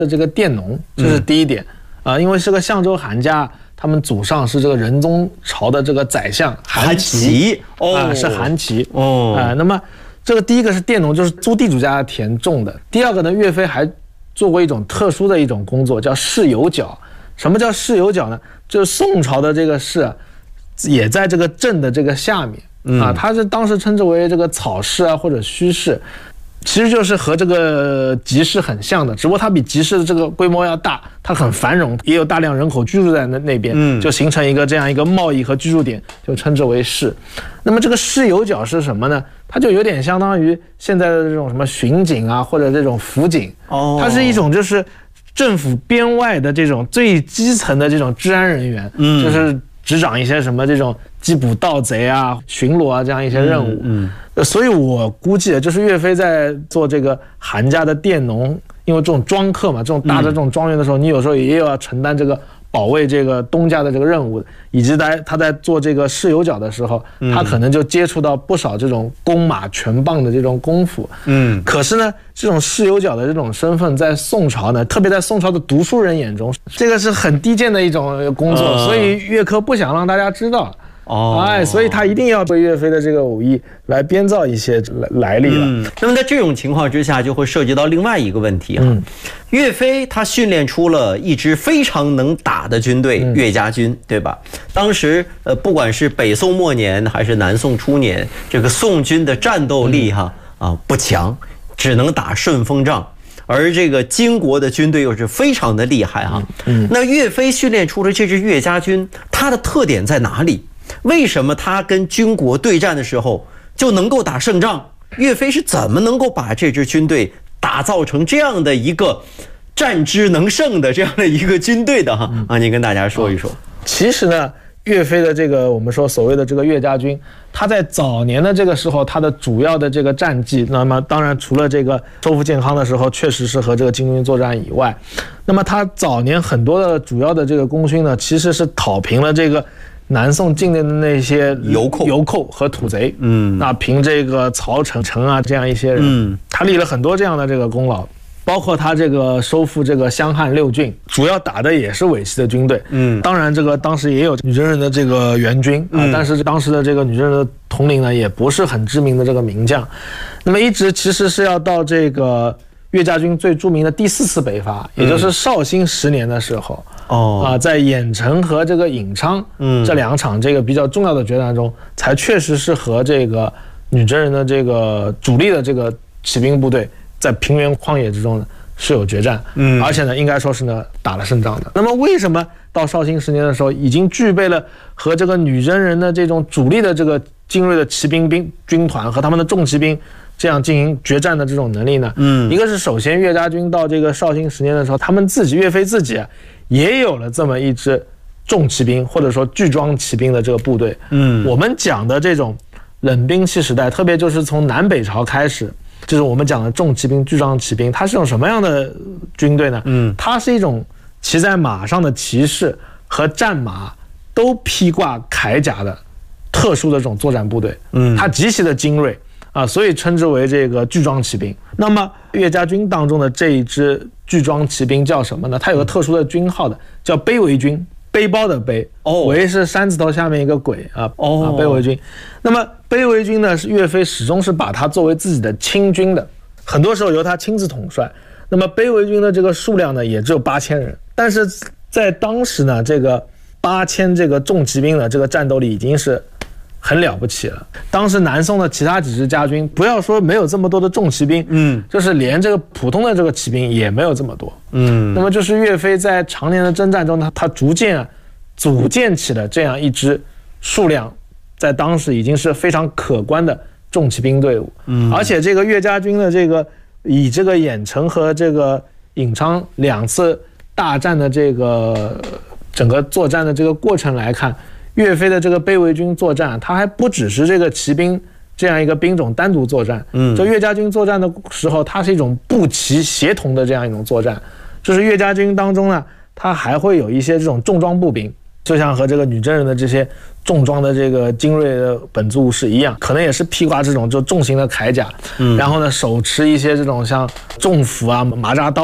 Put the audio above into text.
的这个佃农，这是第一点因为是个相州韩家，他们祖上是这个仁宗朝的这个宰相韩琦是韩琦那么这个第一个是佃农，就是租地主家的田种的。第二个呢，岳飞还做过一种特殊的一种工作，叫市有角。什么叫市有角呢？就是宋朝的这个市也在这个镇的这个下面它是当时称之为这个草市或者虚市。其实就是和这个集市很像的，只不过它比集市的这个规模要大，它很繁荣，也有大量人口居住在那边就形成一个这样一个贸易和居住点，就称之为市。那么这个市有角是什么呢？它就有点相当于现在的这种什么巡警或者这种辅警它是一种就是政府编外的这种最基层的这种治安人员就是执掌一些什么这种缉捕盗贼巡逻这样一些任务所以我估计就是岳飞在做这个韩家的佃农，因为这种庄客嘛，这种搭着这种庄园的时候你有时候也要承担这个保卫这个东家的这个任务，以及他在做这个市有角的时候他可能就接触到不少这种弓马拳棒的这种功夫可是呢这种市有角的这种身份在宋朝呢，特别在宋朝的读书人眼中这个是很低贱的一种工作所以岳珂不想让大家知道所以他一定要对岳飞的这个武艺来编造一些来历了那么在这种情况之下就会涉及到另外一个问题岳飞他训练出了一支非常能打的军队岳家军对吧？当时不管是北宋末年还是南宋初年，这个宋军的战斗力不强，只能打顺风仗，而这个金国的军队又是非常的厉害那岳飞训练出了这支岳家军，它的特点在哪里？为什么他跟军国对战的时候就能够打胜仗？岳飞是怎么能够把这支军队打造成这样的一个战之能胜的这样的一个军队的您跟大家说一说。 其实呢，岳飞的这个我们说所谓的这个岳家军，他在早年的这个时候，他的主要的这个战绩，那么当然除了这个收复建康的时候，确实是和这个金军作战以外，那么他早年很多的主要的这个功勋呢，其实是讨平了这个南宋境内的那些游寇和土贼那凭这个曹成这样一些人他立了很多这样的这个功劳，包括他这个收复这个湘汉6郡，主要打的也是伪齐的军队当然这个当时也有女真人的这个援军但是当时的这个女真人的统领呢也不是很知名的这个名将。那么一直其实是要到这个岳家军最著名的第4次北伐，也就是绍兴10年的时候在郾城和这个颍昌这2场这个比较重要的决战中，才确实是和这个女真人的这个主力的这个骑兵部队在平原旷野之中呢是有决战而且呢应该说是呢打了胜仗的。那么为什么到绍兴10年的时候已经具备了和这个女真人的这种主力的这个精锐的骑兵军团和他们的重骑兵这样进行决战的这种能力呢一个是首先岳家军到这个绍兴10年的时候，他们自己岳飞自己也有了这么一支重骑兵或者说巨装骑兵的这个部队我们讲的这种冷兵器时代，特别就是从南北朝开始，就是我们讲的重骑兵巨装骑兵，它是一种什么样的军队呢它是一种骑在马上的骑士和战马都披挂铠甲的特殊的这种作战部队它极其的精锐所以称之为这个巨装骑兵。那么岳家军当中的这一支巨装骑兵叫什么呢？它有个特殊的军号的，叫背围军，背包的背围是山字头下面一个鬼背围军。那么背围军呢，是岳飞始终是把它作为自己的亲军的，很多时候由他亲自统帅。那么背围军的这个数量呢，也只有8000人，但是在当时呢，这个8000这个重骑兵的这个战斗力已经是很了不起了。当时南宋的其他几支家军，不要说没有这么多的重骑兵就是连这个普通的这个骑兵也没有这么多那么就是岳飞在常年的征战中他逐渐组建起了这样一支数量在当时已经是非常可观的重骑兵队伍而且这个岳家军的这个以这个郾城和这个颍昌2次大战的这个整个作战的这个过程来看，岳飞的这个背围军作战，他还不只是这个骑兵这样一个兵种单独作战就岳家军作战的时候，它是一种步骑协同的这样一种作战。就是岳家军当中呢，它还会有一些这种重装步兵，就像和这个女真人的这些重装的这个精锐的本族武士一样，可能也是披挂这种就重型的铠甲然后呢手持一些这种像重斧麻扎刀